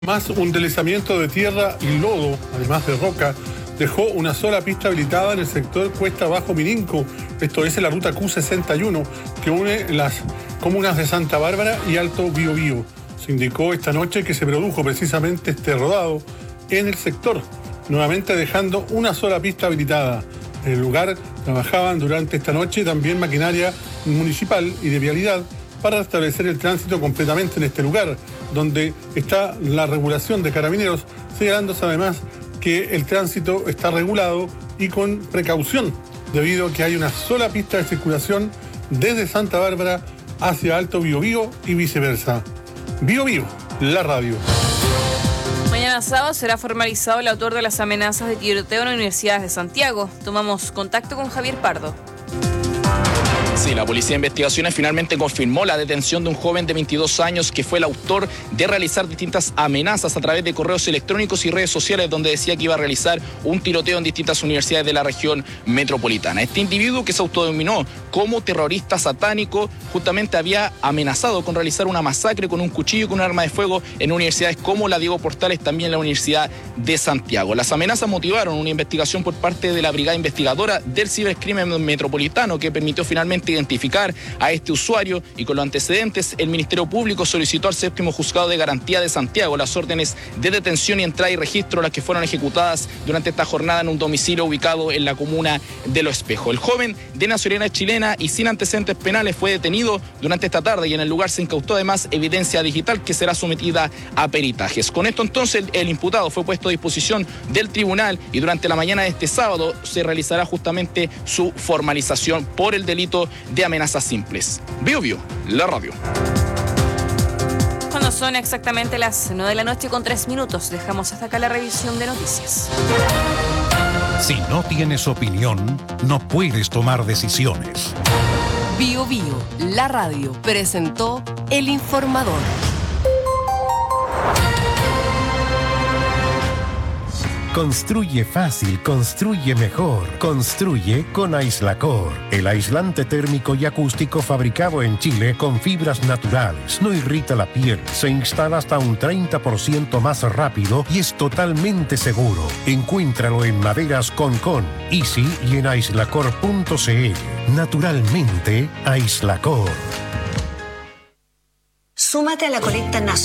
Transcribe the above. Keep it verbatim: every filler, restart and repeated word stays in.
Más un deslizamiento de tierra y lodo, además de roca, dejó una sola pista habilitada en el sector Cuesta Bajo Mininco, esto es en la ruta Q sesenta y uno, que une las comunas de Santa Bárbara y Alto Biobío. Se indicó esta noche que se produjo precisamente este rodado en el sector, nuevamente dejando una sola pista habilitada. En el lugar trabajaban durante esta noche también maquinaria municipal y de vialidad para restablecer el tránsito completamente en este lugar, donde está la regulación de Carabineros, señalándose además que el tránsito está regulado y con precaución, debido a que hay una sola pista de circulación desde Santa Bárbara hacia Alto Biobío y viceversa. Biobío, la radio. Mañana sábado será formalizado el autor de las amenazas de tiroteo en las universidades de Santiago. Tomamos contacto con Javier Pardo. Sí, la Policía de Investigaciones finalmente confirmó la detención de un joven de veintidós años que fue el autor de realizar distintas amenazas a través de correos electrónicos y redes sociales donde decía que iba a realizar un tiroteo en distintas universidades de la región metropolitana. Este individuo, que se autodenominó como terrorista satánico, justamente había amenazado con realizar una masacre con un cuchillo y con un arma de fuego en universidades como la Diego Portales, también en la Universidad de Santiago. Las amenazas motivaron una investigación por parte de la Brigada Investigadora del Cibercrimen Metropolitano, que permitió finalmente identificar a este usuario, y con los antecedentes el Ministerio Público solicitó al séptimo Juzgado de Garantía de Santiago las órdenes de detención y entrada y registro, las que fueron ejecutadas durante esta jornada en un domicilio ubicado en la comuna de Los Espejos. El joven, de nacionalidad chilena y sin antecedentes penales, fue detenido durante esta tarde y en el lugar se incautó además evidencia digital que será sometida a peritajes. Con esto entonces el, el imputado fue puesto a disposición del tribunal y durante la mañana de este sábado se realizará justamente su formalización por el delito de amenazas simples. Biobío, la radio. Cuando son exactamente las nueve de la noche con tres minutos, dejamos hasta acá la revisión de noticias. Si no tienes opinión, no puedes tomar decisiones. Biobío, la radio, presentó El Informador. Construye fácil, construye mejor. Construye con Aislacor, el aislante térmico y acústico fabricado en Chile con fibras naturales. No irrita la piel, se instala hasta un treinta por ciento más rápido y es totalmente seguro. Encuéntralo en Maderas Concon, Easy y en aislacor punto c l. Naturalmente, Aislacor. Súmate a la colecta nacional.